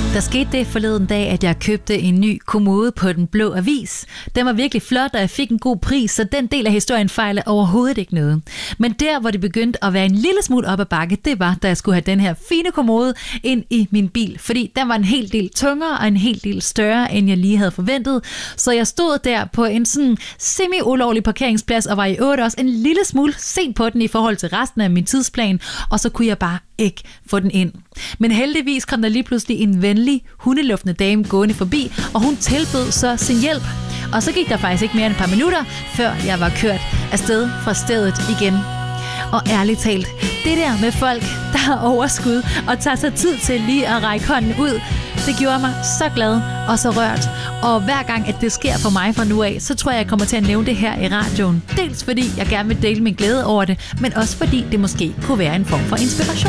Der skete det forleden dag, at jeg købte en ny kommode på Den Blå Avis. Den var virkelig flot, og jeg fik en god pris, så den del af historien fejler overhovedet ikke noget. Men der, hvor det begyndte at være en lille smule op ad bakke, det var, da jeg skulle have den her fine kommode ind i min bil. Fordi den var en hel del tungere og en hel del større, end jeg lige havde forventet. Så jeg stod der på en sådan semi-ulovlig parkeringsplads, og var i øvrigt også en lille smule sent på den i forhold til resten af min tidsplan, og så kunne jeg bare ikke få den ind. Men heldigvis kom der lige pludselig en venlig, hundeluftende dame gående forbi, og hun tilbød så sin hjælp. Og så gik der faktisk ikke mere end et par minutter, før jeg var kørt afsted fra stedet igen. Og ærligt talt, det der med folk, der har overskud og tager sig tid til lige at række hånden ud, det gjorde mig så glad og så rørt. Og hver gang, at det sker for mig fra nu af, så tror jeg kommer til at nævne det her i radioen. Dels fordi jeg gerne vil dele min glæde over det, men også fordi det måske kunne være en form for inspiration.